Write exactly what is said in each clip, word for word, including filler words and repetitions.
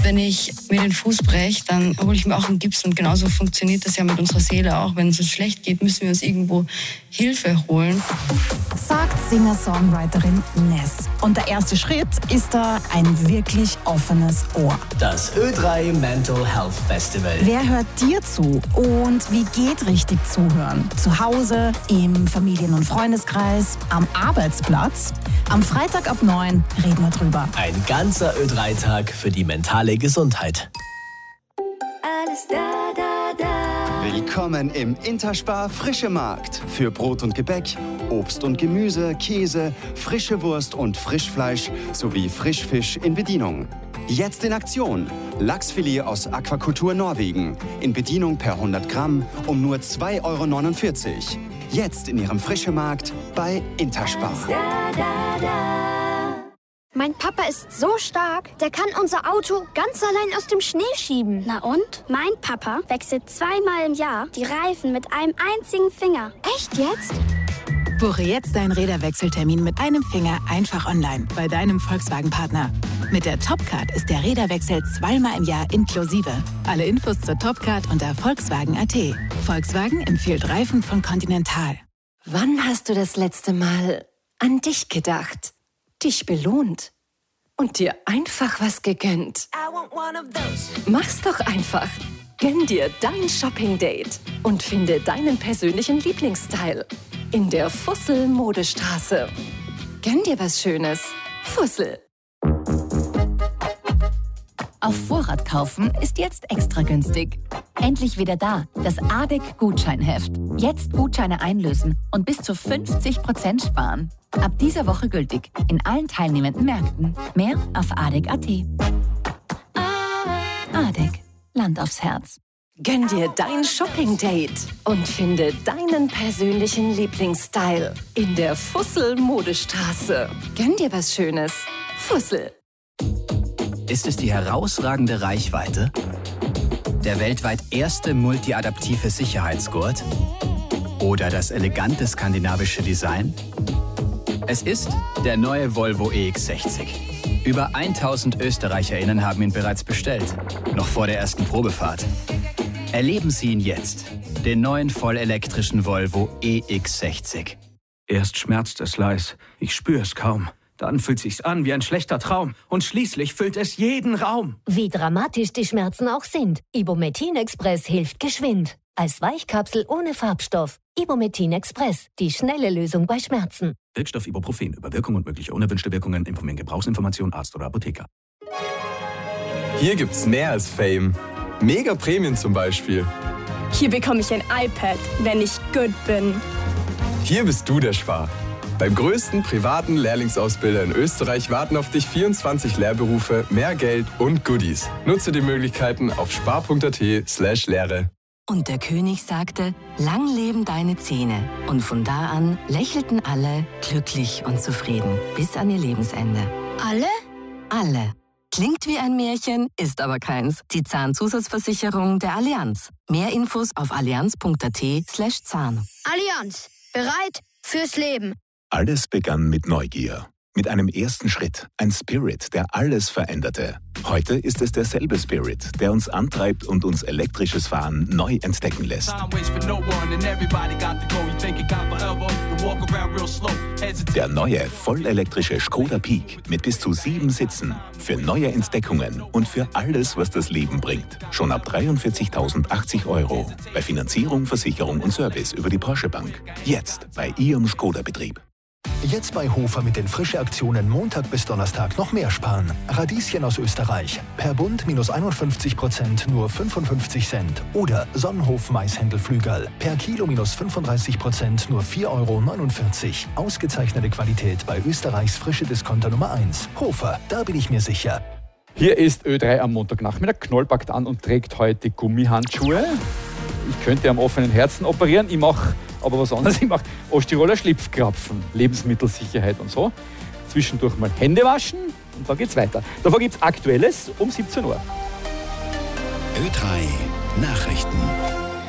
wenn ich mir den Fuß breche, dann hole ich mir auch einen Gips. Und genauso funktioniert das ja mit unserer Seele auch. Wenn es uns schlecht geht, müssen wir uns irgendwo Hilfe holen. Sagt Singer-Songwriterin Ness. Und der erste Schritt ist da ein wirklich offenes Ohr. Das Ö drei Mental Health Festival. Wer hört dir zu? Und wie geht richtig zuhören? Zu Hause, im Familien- und Freundeskreis, am Arbeitsplatz? Am Freitag ab neun reden wir drüber. Ein ganzer Ö drei Tag für die mentale Gesundheit. Alles da, da, da. Willkommen im Interspar Frische Markt. Für Brot und Gebäck, Obst und Gemüse, Käse, frische Wurst und Frischfleisch sowie Frischfisch in Bedienung. Jetzt in Aktion. Lachsfilet aus Aquakultur Norwegen. In Bedienung per hundert Gramm um nur zwei Euro neunundvierzig. Jetzt in Ihrem Frische Markt bei Interspar. Da, da, da. Mein Papa ist so stark, der kann unser Auto ganz allein aus dem Schnee schieben. Na und? Mein Papa wechselt zweimal im Jahr die Reifen mit einem einzigen Finger. Echt jetzt? Buche jetzt deinen Räderwechseltermin mit einem Finger einfach online bei deinem Volkswagen-Partner. Mit der Topcard ist der Räderwechsel zweimal im Jahr inklusive. Alle Infos zur Topcard unter Volkswagen Punkt at. Volkswagen empfiehlt Reifen von Continental. Wann hast du das letzte Mal an dich gedacht, dich belohnt und dir einfach was gegönnt? Mach's doch einfach. Gönn dir dein Shopping-Date und finde deinen persönlichen Lieblingsstyle in der Fussel-Modestraße. Gönn dir was Schönes. Fussel. Auf Vorrat kaufen ist jetzt extra günstig. Endlich wieder da, das A D E C-Gutscheinheft. Jetzt Gutscheine einlösen und bis zu fünfzig Prozent sparen. Ab dieser Woche gültig in allen teilnehmenden Märkten. Mehr auf A D E C Punkt at. A D E C. Land aufs Herz. Gönn dir dein Shopping-Date und finde deinen persönlichen Lieblingsstyle in der Fussel-Modestraße. Gönn dir was Schönes. Fussel. Ist es die herausragende Reichweite? Der weltweit erste multiadaptive Sicherheitsgurt? Oder das elegante skandinavische Design? Es ist der neue Volvo E X sechzig. Über tausend ÖsterreicherInnen haben ihn bereits bestellt, noch vor der ersten Probefahrt. Erleben Sie ihn jetzt, den neuen vollelektrischen Volvo E X sechzig. Erst schmerzt es leis, ich spüre es kaum. Dann fühlt sich's an wie ein schlechter Traum. Und schließlich füllt es jeden Raum. Wie dramatisch die Schmerzen auch sind, Ibumetin Express hilft geschwind. Als Weichkapsel ohne Farbstoff. Ibumetin Express, die schnelle Lösung bei Schmerzen. Wirkstoff Ibuprofen. Über Wirkung und mögliche unerwünschte Wirkungen informieren Gebrauchsinformation Arzt oder Apotheker. Hier gibt's mehr als Fame. Mega Prämien zum Beispiel. Hier bekomme ich ein iPad, wenn ich gut bin. Hier bist du der Spar. Beim größten privaten Lehrlingsausbilder in Österreich warten auf dich vierundzwanzig Lehrberufe, mehr Geld und Goodies. Nutze die Möglichkeiten auf spar punkt at slash Lehre. Und der König sagte, lang leben deine Zähne. Und von da an lächelten alle glücklich und zufrieden bis an ihr Lebensende. Alle? Alle. Klingt wie ein Märchen, ist aber keins. Die Zahnzusatzversicherung der Allianz. Mehr Infos auf allianz punkt at slash Zahn. Allianz, bereit fürs Leben. Alles begann mit Neugier. Mit einem ersten Schritt. Ein Spirit, der alles veränderte. Heute ist es derselbe Spirit, der uns antreibt und uns elektrisches Fahren neu entdecken lässt. Der neue, vollelektrische Skoda Peak mit bis zu sieben Sitzen. Für neue Entdeckungen und für alles, was das Leben bringt. Schon ab dreiundvierzigtausendachtzig Euro. Bei Finanzierung, Versicherung und Service über die Porsche Bank. Jetzt bei Ihrem Skoda-Betrieb. Jetzt bei Hofer mit den Frische-Aktionen Montag bis Donnerstag noch mehr sparen. Radieschen aus Österreich. Per Bund minus einundfünfzig Prozent nur fünfundfünfzig Cent. Oder Sonnenhof Maishändelflügel. Per Kilo minus fünfunddreißig Prozent nur vier Euro neunundvierzig. Ausgezeichnete Qualität bei Österreichs frische Discounter Nummer eins. Hofer, da bin ich mir sicher. Hier ist Ö drei am Montagnachmittag. Knoll packt an und trägt heute Gummihandschuhe. Ich könnte am offenen Herzen operieren. Ich mache aber was anderes. Ich mache Osttiroler Schlipfkrapfen, Lebensmittelsicherheit und so. Zwischendurch mal Hände waschen und dann geht's weiter. Davor gibt's Aktuelles um siebzehn Uhr. Ö drei Nachrichten.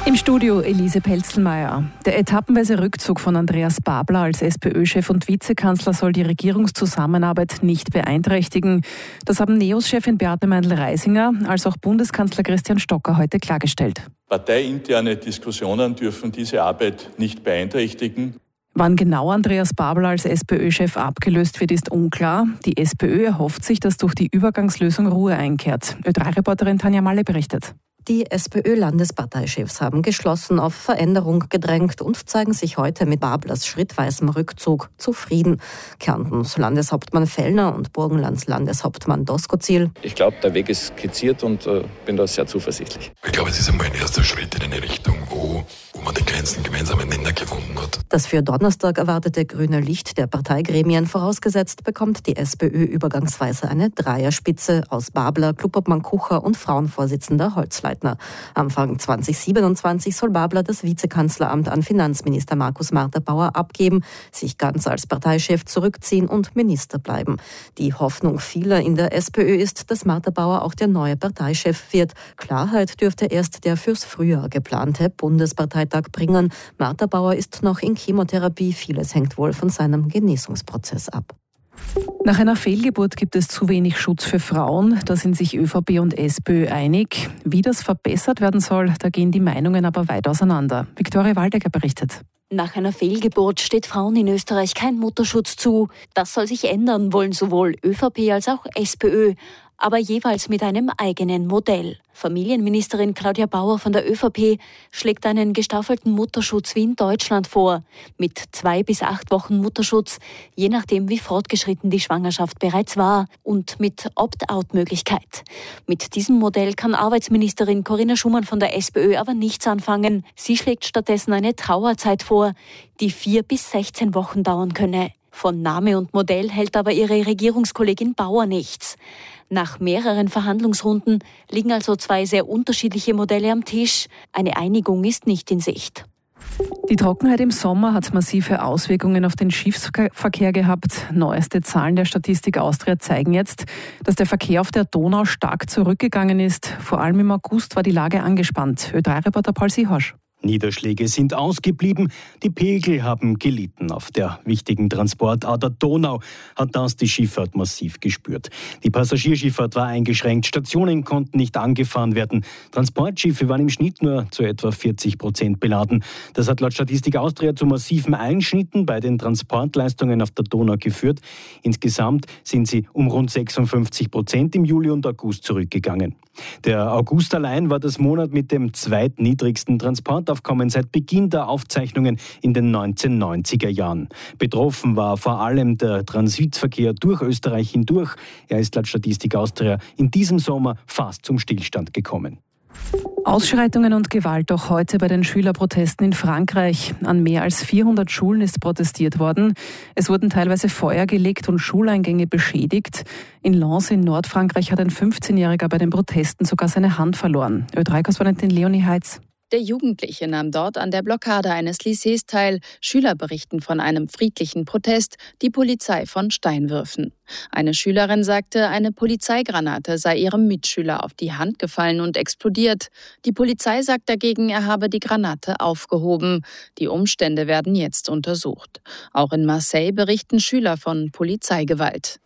Im Studio Elise Pelzelmeier. Der etappenweise Rückzug von Andreas Babler als SPÖ-Chef und Vizekanzler soll die Regierungszusammenarbeit nicht beeinträchtigen. Das haben NEOS-Chefin Beate Meindl-Reisinger als auch Bundeskanzler Christian Stocker heute klargestellt. Parteiinterne Diskussionen dürfen diese Arbeit nicht beeinträchtigen. Wann genau Andreas Babler als SPÖ-Chef abgelöst wird, ist unklar. Die SPÖ erhofft sich, dass durch die Übergangslösung Ruhe einkehrt. Ö drei Reporterin Tanja Malle berichtet. Die SPÖ-Landesparteichefs haben geschlossen auf Veränderung gedrängt und zeigen sich heute mit Bablers schrittweisem Rückzug zufrieden. Kärntens Landeshauptmann Fellner und Burgenlands Landeshauptmann Doskozil. Ich glaube, der Weg ist skizziert und äh, bin da sehr zuversichtlich. Ich glaube, es ist einmal ein erster Schritt in eine Richtung, wo, wo man den kleinsten gemeinsamen Nenner gefunden hat. Das für Donnerstag erwartete grüne Licht der Parteigremien vorausgesetzt, bekommt die SPÖ übergangsweise eine Dreierspitze aus Babler, Klubobmann Kucher und Frauenvorsitzender Holzleitner. Anfang zwanzig siebenundzwanzig soll Babler das Vizekanzleramt an Finanzminister Markus Marter-Bauer abgeben, sich ganz als Parteichef zurückziehen und Minister bleiben. Die Hoffnung vieler in der SPÖ ist, dass Marter-Bauer auch der neue Parteichef wird. Klarheit dürfte erst der fürs Frühjahr geplante Bundesparteitag bringen. Marter-Bauer ist noch in Chemotherapie. Vieles hängt wohl von seinem Genesungsprozess ab. Nach einer Fehlgeburt gibt es zu wenig Schutz für Frauen. Da sind sich ÖVP und SPÖ einig. Wie das verbessert werden soll, da gehen die Meinungen aber weit auseinander. Viktoria Waldecker berichtet. Nach einer Fehlgeburt steht Frauen in Österreich kein Mutterschutz zu. Das soll sich ändern, wollen sowohl ÖVP als auch SPÖ. Aber jeweils mit einem eigenen Modell. Familienministerin Claudia Bauer von der ÖVP schlägt einen gestaffelten Mutterschutz wie in Deutschland vor. Mit zwei bis acht Wochen Mutterschutz, je nachdem wie fortgeschritten die Schwangerschaft bereits war. Und mit Opt-out-Möglichkeit. Mit diesem Modell kann Arbeitsministerin Corinna Schumann von der SPÖ aber nichts anfangen. Sie schlägt stattdessen eine Trauerzeit vor, die vier bis sechzehn Wochen dauern könne. Von Name und Modell hält aber ihre Regierungskollegin Bauer nichts. Nach mehreren Verhandlungsrunden liegen also zwei sehr unterschiedliche Modelle am Tisch. Eine Einigung ist nicht in Sicht. Die Trockenheit im Sommer hat massive Auswirkungen auf den Schiffsverkehr gehabt. Neueste Zahlen der Statistik Austria zeigen jetzt, dass der Verkehr auf der Donau stark zurückgegangen ist. Vor allem im August war die Lage angespannt. Ö drei Reporter Paul Siehasch. Niederschläge sind ausgeblieben, die Pegel haben gelitten. Auf der wichtigen Transportader Donau hat das die Schifffahrt massiv gespürt. Die Passagierschifffahrt war eingeschränkt, Stationen konnten nicht angefahren werden. Transportschiffe waren im Schnitt nur zu etwa vierzig Prozent beladen. Das hat laut Statistik Austria zu massiven Einschnitten bei den Transportleistungen auf der Donau geführt. Insgesamt sind sie um rund sechsundfünfzig Prozent im Juli und August zurückgegangen. Der August allein war das Monat mit dem zweitniedrigsten Transportaufkommen seit Beginn der Aufzeichnungen in den neunzehnhundertneunziger Jahren. Betroffen war vor allem der Transitverkehr durch Österreich hindurch. Er ist laut Statistik Austria in diesem Sommer fast zum Stillstand gekommen. Ausschreitungen und Gewalt auch heute bei den Schülerprotesten in Frankreich. An mehr als vierhundert Schulen ist protestiert worden. Es wurden teilweise Feuer gelegt und Schuleingänge beschädigt. In Lens in Nordfrankreich hat ein fünfzehnjähriger bei den Protesten sogar seine Hand verloren. Ö drei Korrespondentin Leonie Heitz. Der Jugendliche nahm dort an der Blockade eines Lycées teil. Schüler berichten von einem friedlichen Protest, die Polizei von Steinwürfen. Eine Schülerin sagte, eine Polizeigranate sei ihrem Mitschüler auf die Hand gefallen und explodiert. Die Polizei sagt dagegen, er habe die Granate aufgehoben. Die Umstände werden jetzt untersucht. Auch in Marseille berichten Schüler von Polizeigewalt.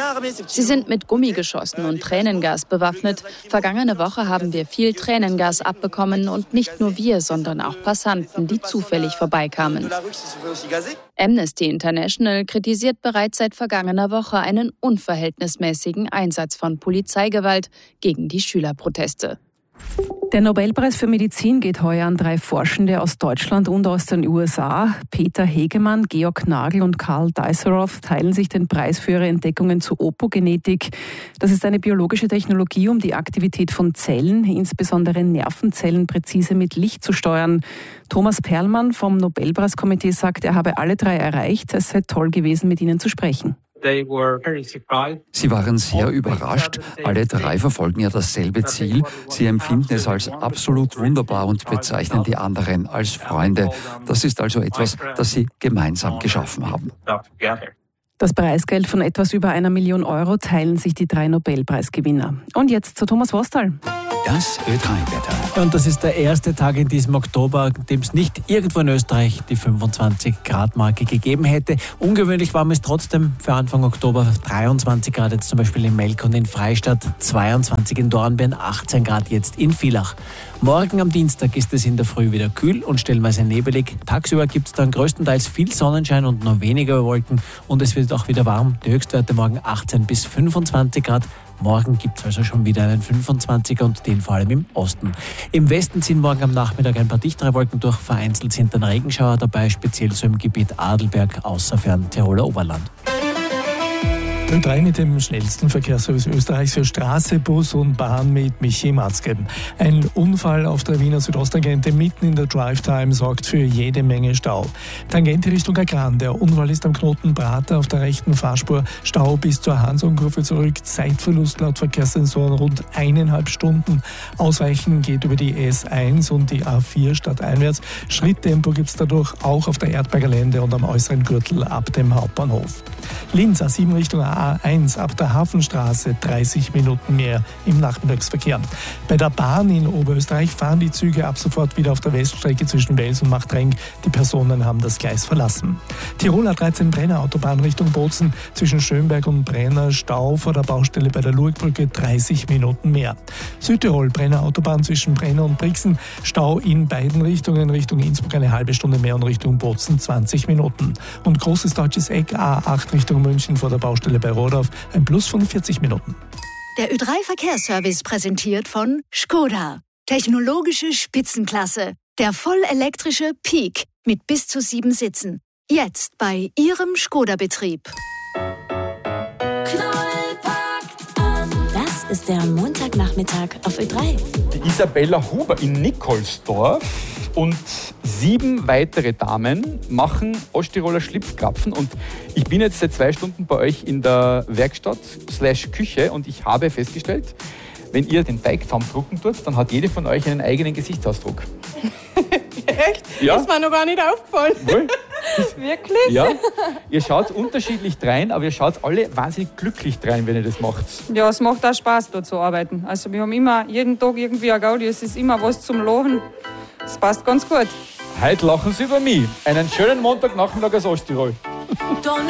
Sie sind mit Gummigeschossen und Tränengas bewaffnet. Vergangene Woche haben wir viel Tränengas abbekommen und nicht nur wir, sondern auch Passanten, die zufällig vorbeikamen. Amnesty International kritisiert bereits seit vergangener Woche einen unverhältnismäßigen Einsatz von Polizeigewalt gegen die Schülerproteste. Der Nobelpreis für Medizin geht heuer an drei Forschende aus Deutschland und aus den U S A. Peter Hegemann, Georg Nagel und Karl Diceroth teilen sich den Preis für ihre Entdeckungen zur Opogenetik. Das ist eine biologische Technologie, um die Aktivität von Zellen, insbesondere Nervenzellen, präzise mit Licht zu steuern. Thomas Perlmann vom Nobelpreiskomitee sagt, er habe alle drei erreicht. Es sei toll gewesen, mit ihnen zu sprechen. Sie waren sehr überrascht. Alle drei verfolgen ja dasselbe Ziel. Sie empfinden es als absolut wunderbar und bezeichnen die anderen als Freunde. Das ist also etwas, das sie gemeinsam geschaffen haben. Das Preisgeld von etwas über einer Million Euro teilen sich die drei Nobelpreisgewinner. Und jetzt zu Thomas Wostal. Das Ö drei Wetter. Und das ist der erste Tag in diesem Oktober, an dem es nicht irgendwo in Österreich die fünfundzwanzig Grad Marke gegeben hätte. Ungewöhnlich warm ist trotzdem für Anfang Oktober dreiundzwanzig Grad jetzt zum Beispiel in Melk und in Freistadt, zweiundzwanzig in Dornbirn, achtzehn Grad jetzt in Villach. Morgen am Dienstag ist es in der Früh wieder kühl und stellenweise nebelig. Tagsüber gibt es dann größtenteils viel Sonnenschein und nur weniger Wolken und es wird auch wieder warm. Die Höchstwerte morgen achtzehn bis fünfundzwanzig Grad. Morgen gibt es also schon wieder einen fünfundzwanziger und den vor allem im Osten. Im Westen ziehen morgen am Nachmittag ein paar dichtere Wolken durch. Vereinzelt sind dann Regenschauer dabei, speziell so im Gebiet Adelberg, außerfern Tiroler Oberland. Ö drei mit dem schnellsten Verkehrsservice Österreichs für Straße, Bus und Bahn mit Michi Matzke. Ein Unfall auf der Wiener Südosttangente mitten in der Drive-Time sorgt für jede Menge Stau. Tangente Richtung Agran. Der Unfall ist am Knoten Prater auf der rechten Fahrspur. Stau bis zur Hansonkurve zurück. Zeitverlust laut Verkehrssensoren rund eineinhalb Stunden. Ausweichen geht über die S eins und die A vier stadteinwärts. Schritttempo gibt es dadurch auch auf der Erdberger Lände und am äußeren Gürtel ab dem Hauptbahnhof. Linz A sieben Richtung A eins ab der Hafenstraße dreißig Minuten mehr im Nachmittagsverkehr. Bei der Bahn in Oberösterreich fahren die Züge ab sofort wieder auf der Weststrecke zwischen Wels und Machtrenk. Die Personen haben das Gleis verlassen. Tirol A dreizehn Brenner Autobahn Richtung Bozen zwischen Schönberg und Brenner Stau vor der Baustelle bei der Lurgbrücke dreißig Minuten mehr. Südtirol Brenner Autobahn zwischen Brenner und Brixen Stau in beiden Richtungen, Richtung Innsbruck eine halbe Stunde mehr und Richtung Bozen zwanzig Minuten. Und Großes Deutsches Eck A acht Richtung München vor der Baustelle bei Rodorf ein Plus von vierzig Minuten. Der Ö drei Verkehrsservice präsentiert von Skoda. Technologische Spitzenklasse. Der vollelektrische Peak mit bis zu sieben Sitzen. Jetzt bei Ihrem Skoda-Betrieb. Das ist der Montagnachmittag auf Ö drei. Die Isabella Huber in Nikolsdorf und sieben weitere Damen machen Osttiroler Schlipfkrapfen. Und ich bin jetzt seit zwei Stunden bei euch in der Werkstatt slash Küche und ich habe festgestellt, wenn ihr den Teig zusammendrucken tut, dann hat jede von euch einen eigenen Gesichtsausdruck. Echt? Ja. Ist mir noch gar nicht aufgefallen. Wohl? Wirklich? Ja. Ihr schaut unterschiedlich drein, aber ihr schaut alle wahnsinnig glücklich drein, wenn ihr das macht. Ja, es macht auch Spaß, da zu arbeiten. Also wir haben immer jeden Tag irgendwie eine Gaudi, es ist immer was zum Lachen. Es passt ganz gut. Heute lachen Sie über mich. Einen schönen Montagnachmittag aus Osttirol.